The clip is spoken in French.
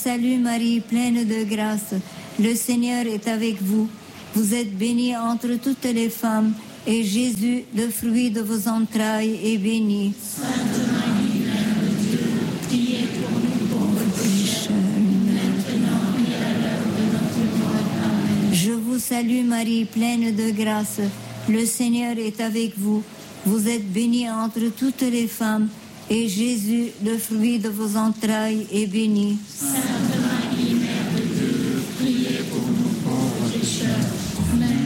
salue Marie, pleine de grâce. Le Seigneur est avec vous. Vous êtes bénie entre toutes les femmes, et Jésus, le fruit de vos entrailles, est béni. Sainte Marie, Mère de Dieu, priez pour nous pauvres pécheurs, maintenant et à l'heure de notre mort. Amen. Je vous salue Marie, pleine de grâce. Le Seigneur est avec vous. Vous êtes bénie entre toutes les femmes, et Jésus, le fruit de vos entrailles, est béni. Sainte Marie, Mère de Dieu, priez pour nous pauvres pécheurs, maintenant